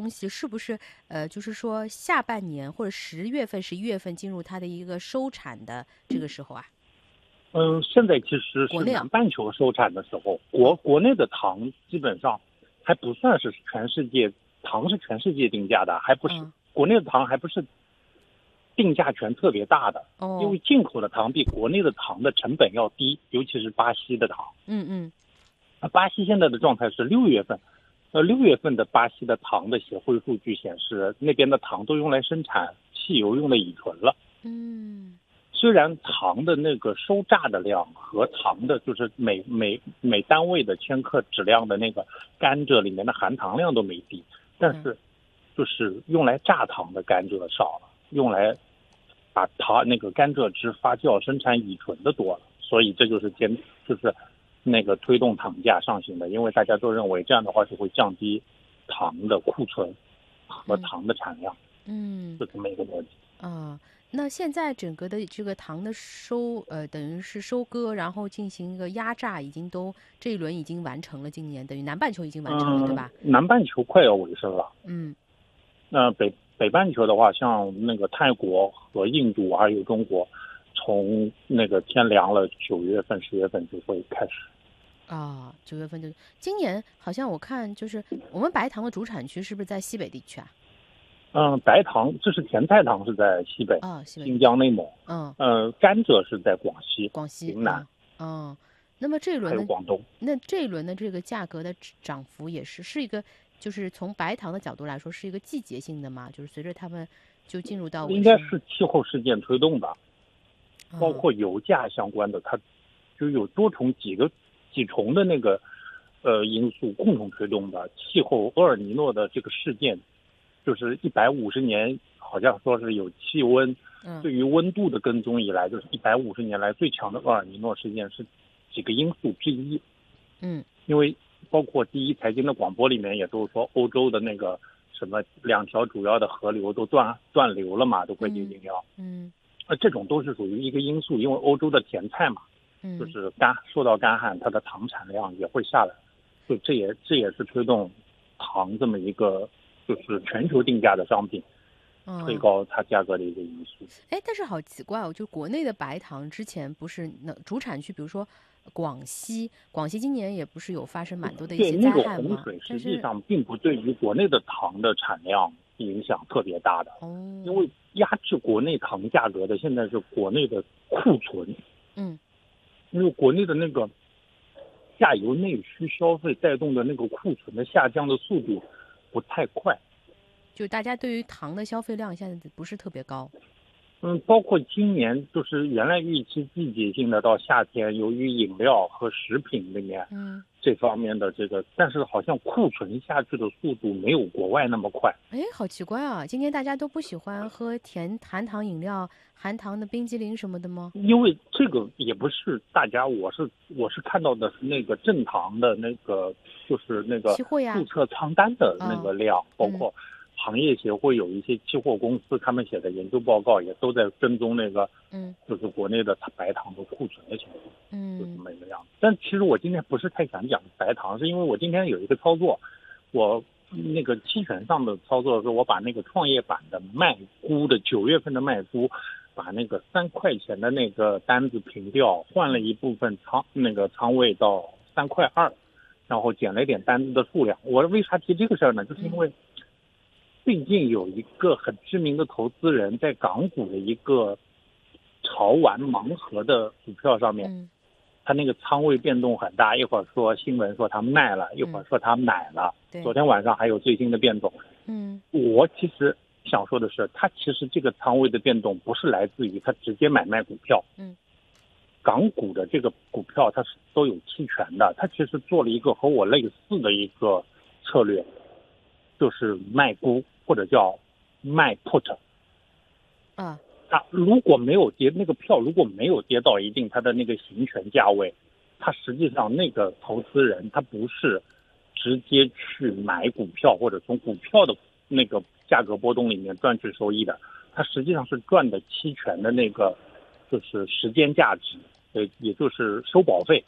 东西是不是就是说下半年或者10月份、11月份进入它的一个收产的这个时候啊？ 现在其实是国内啊， 南半球收产的时候，国内的糖基本上还不算是全世界糖是全世界定价的，还不是国内的糖还不是定价权特别大的，因为进口的糖比国内的糖的成本要低，尤其是巴西的糖。巴西现在的状态是6月份，6月份的巴西的糖的协会数据显示，那边的糖都用来生产汽油用的乙醇了。虽然糖的那个收榨的量和糖的就是每单位的千克质量的那个甘蔗里面的含糖量都没低，但是就是用来榨糖的甘蔗少了，用来把那个甘蔗汁发酵生产乙醇的多了，所以这就是那个推动糖价上行的，因为大家都认为这样的话是会降低糖的库存和糖的产量，是这么一个逻辑。 那现在整个的这个糖的等于是收割，然后进行一个压榨，这一轮已经完成了，今年等于南半球已经完成了，对吧？ 南半球快要尾声了。那北半球的话，像那个泰国和印度还有中国，从那个天凉了9月份、10月份就会开始。 9月份就今年好像我看就是我们白糖的主产区是不是在西北地区啊？ 白糖就是甜菜糖是在西北，新疆、内蒙。甘蔗是在广西、云南。 那么这一轮还有广东。 那这一轮的这个价格的涨幅也是一个，就是从白糖的角度来说是一个季节性的嘛？就是随着他们就进入到应该是气候事件推动的，包括油价相关的，它就有几重的那个因素共同推动的。气候厄尔尼诺的这个事件，就是150年，好像说是有气温对于温度的跟踪以来，就是150年来最强的厄尔尼诺事件是几个因素之一。因为包括第一财经的广播里面也都说，欧洲的那个什么2条主要的河流都断流了嘛，都快接近要。这种都是属于一个因素，因为欧洲的甜菜嘛，就是受到干旱，它的糖产量也会下来，所以这也是推动糖这么一个就是全球定价的商品推高它价格的一个因素。 但是好奇怪哦，就国内的白糖之前不是主产区，比如说广西今年也不是有发生蛮多的一些灾害吗？ 对，那个洪水实际上并不对于国内的糖的产量影响特别大的。因为压制国内糖价格的现在是国内的库存。因为国内的那个下游内需消费带动的那个库存的下降的速度不太快， 就大家对于糖的消费量现在不是特别高。 包括今年就是原来预期季节性的到夏天，由于饮料和食品里面这方面的这个，但是好像库存下去的速度没有国外那么快。 好奇怪啊！今年大家都不喜欢喝含糖饮料、含糖的冰激凌什么的吗？ 因为这个也不是大家，我是看到的是那个正糖的那个，就是那个注册仓单的那个量，包括行业协会有一些期货公司，他们写的研究报告也都在跟踪那个，就是国内的白糖的库存的情况，就这么一个样子。但其实我今天不是太想讲白糖，是因为我今天有一个操作，我那个期权上的操作是我把那个创业板的卖估的9月份的卖估，把那个3块钱的那个单子平掉，换了一部分仓位到3.2块，然后减了一点单子的数量。我为啥提这个事儿呢？就是因为最近有一个很知名的投资人在港股的一个潮玩盲盒的股票上面，他那个仓位变动很大，一会儿说新闻说他卖了，一会儿说他买了。昨天晚上还有最新的变动。我其实想说的是，他其实这个仓位的变动不是来自于他直接买卖股票。港股的这个股票它是都有期权的，他其实做了一个和我类似的一个策略，就是卖估或者叫卖 put。它如果没有跌，那个票如果没有跌到一定它的那个行权价位，它实际上那个投资人他不是直接去买股票或者从股票的那个价格波动里面赚取收益的，它实际上是赚的期权的那个就是时间价值，也就是收保费。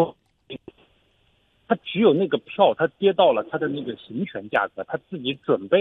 它只有那个票它跌到了它的那个行权价格，它自己准备